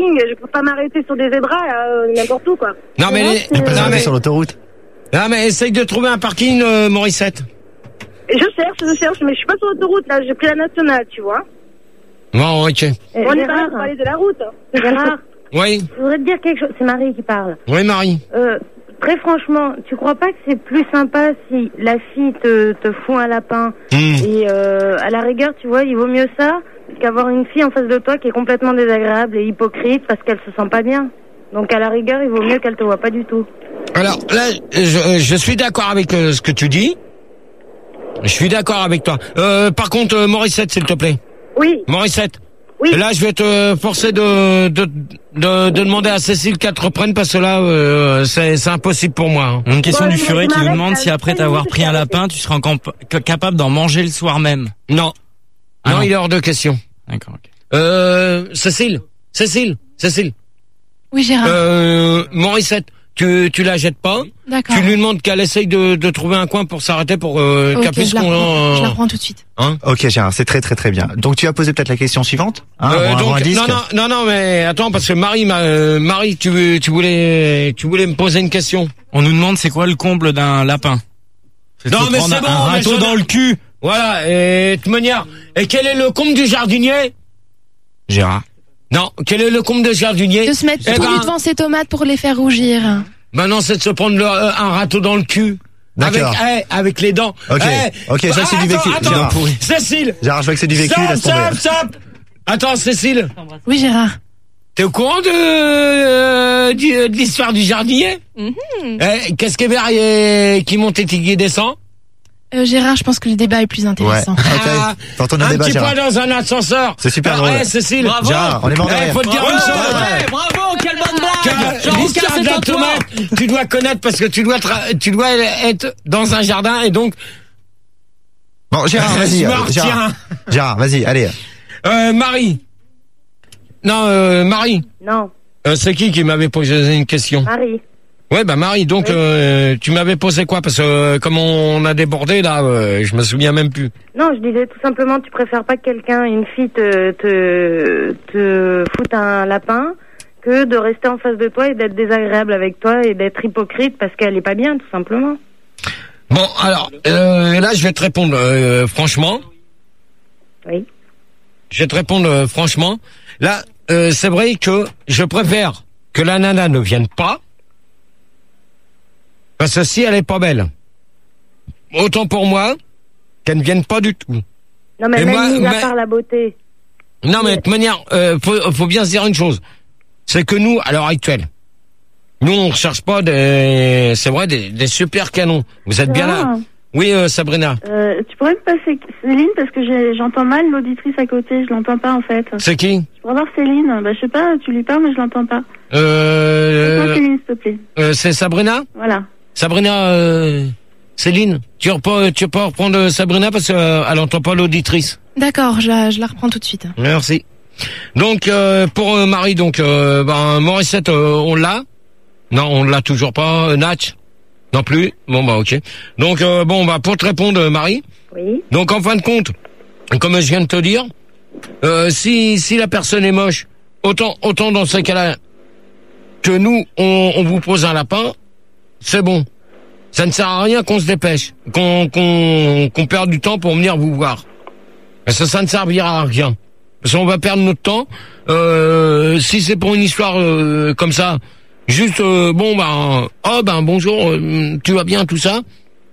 parking. Je peux pas m'arrêter sur des zébras, n'importe où, quoi. Non, mais, Non, mais sur l'autoroute. non, mais essaye de trouver un parking, Morissette. Et je cherche, mais je suis pas sur l'autoroute, là. J'ai pris la nationale, tu vois. Bon, ok. On est pas pour aller de la route. Gérard, Oui, je voudrais te dire quelque chose. C'est Marie qui parle. oui, Marie. Très franchement, tu crois pas que c'est plus sympa si la fille te fout un lapin et à la rigueur, tu vois, il vaut mieux ça qu'avoir une fille en face de toi qui est complètement désagréable et hypocrite parce qu'elle se sent pas bien. Donc à la rigueur, il vaut mieux qu'elle te voit pas du tout. Alors, là, je suis d'accord avec ce que tu dis. Je suis d'accord avec toi. Par contre, Morissette, s'il te plaît. Oui. Morissette. Oui. Là, je vais te forcer de demander à Cécile qu'elle te reprenne parce que là, c'est impossible pour moi. Hein. Une question Ouais, du mais furet je qui nous m'arrête, demande là, si après je t'avoir sais pris un pas, lapin, tu seras capable d'en manger le soir même. Non. Ah non, non. il est hors de question. D'accord, ok. Cécile. Oui, Gérard. Morissette, tu la jettes pas. D'accord. Tu lui demandes qu'elle essaye de trouver un coin pour s'arrêter pour Ok, qu'elle puisse je la reprends tout de suite. Hein. Ok, Gérard, c'est très très très bien. Donc tu as posé peut-être la question suivante, hein, avant un disque. Non, mais attends, parce que Marie, tu voulais me poser une question. On nous demande c'est quoi le comble d'un lapin. Non, mais prendre c'est bon, un mais râteau je- dans le cul. Voilà, et de toute manière, et quel est le comble du jardinier? Gérard. Non, quel est le comble du jardinier? De se mettre Eh tout nu ben, devant ses tomates pour les faire rougir. ben non, c'est de se prendre un râteau dans le cul. D'accord. Avec les dents. Ok, ok, je vois que c'est du vécu. Attends, Gérard. Cécile. Gérard, je vois que c'est du vécu, laisse tomber. Stop. Attends, Cécile. Oui, Gérard. T'es au courant de l'histoire du jardinier? Qu'est-ce qui est vert et qui monte et qui descend? Gérard, je pense que le débat est plus Ouais. intéressant. Ok. Faut entendre un débat, petit Gérard. point dans un ascenseur. C'est super drôle. Ouais, Cécile. Bravo. Gérard, on est mort de rire. Faut te dire une chose. Ouais, bravo, quelle bonne blague. Jean-Luc, L'histoire c'est de la à toi. tomate, tu dois connaître parce que tu dois être dans un jardin et donc. Bon, Gérard, vas-y. Smart, Gérard, vas-y, allez. Marie. Non, Marie. Non, C'est qui m'avait posé une question? Marie. Ouais, bah Marie, donc tu m'avais posé quoi? Parce que comme on a débordé là, je me souviens même plus. Non, je disais tout simplement, tu préfères pas que quelqu'un, une fille te foute un lapin que de rester en face de toi et d'être désagréable avec toi et d'être hypocrite parce qu'elle est pas bien, tout simplement. Bon, alors là, je vais te répondre franchement. Oui. Je vais te répondre franchement. Là, c'est vrai que je préfère que la nana ne vienne pas. Parce que si elle est pas belle, autant pour moi qu'elle ne vienne pas du tout. Non, mais Et même moi, mis à mais- part la beauté. Non, mais de toute manière, faut bien se dire une chose. C'est que nous, à l'heure actuelle, nous, on recherche pas des super canons. Vous êtes bien là? Oui, Sabrina. Tu pourrais me passer Céline parce que j'entends mal l'auditrice à côté, je l'entends pas en fait. C'est qui? Je pourrais voir Céline, je sais pas, tu lui parles mais je l'entends pas. Passe-moi Céline s'il te plaît. C'est Sabrina? Voilà. Sabrina, Céline, tu peux reprendre Sabrina parce qu'elle entend pas l'auditrice. D'accord, je la reprends tout de suite. Merci. Donc pour Marie, donc Morissette, on l'a. Non, on l'a toujours pas. Natch, non plus. Bon bah ok. Donc pour te répondre, Marie. Oui. Donc en fin de compte, comme je viens de te dire, si la personne est moche, autant dans ces cas-là que nous on vous pose un lapin, c'est bon. Ça ne sert à rien qu'on se dépêche, qu'on perde du temps pour venir vous voir. Parce que ça ne servira à rien. Parce qu'on va perdre notre temps. Si c'est pour une histoire comme ça, juste bonjour, tu vas bien, tout ça.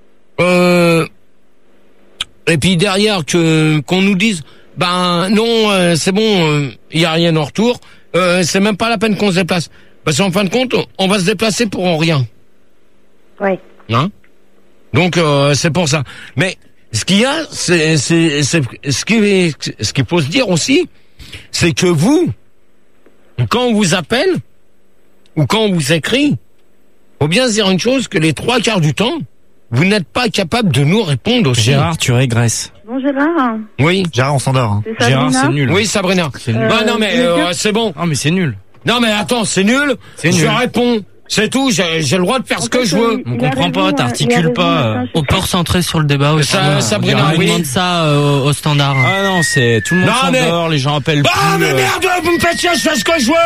Et puis derrière qu'on nous dise non, c'est bon, il y a rien en retour. C'est même pas la peine qu'on se déplace. Parce qu'en fin de compte, on va se déplacer pour rien. Oui. Hein? Donc c'est pour ça. Mais ce qu'il y a, c'est ce qu'il faut se dire aussi, c'est que vous, quand on vous appelle ou quand on vous écrit, faut bien se dire une chose, que les 3/4 du temps, vous n'êtes pas capable de nous répondre aussi. Gérard, tu régresses. Bon Gérard, Oui. Gérard, on s'endort. Hein. c'est Gérard, Sabrina. c'est nul. Oui, Sabrina. C'est nul. Non mais c'est bon. Non mais c'est nul. Non mais attends, c'est nul. C'est Je nul. réponds. C'est tout, j'ai le droit de faire ce que je veux. On comprend pas, t'articules pas. On peut recentrer sur le débat aussi. Sabrina, on oui. demande ça au standard. Ah non, c'est tout le monde Non, mais- s'endort, les gens appellent Ah plus. mais merde, vous me faites chier, je fais ce que je veux.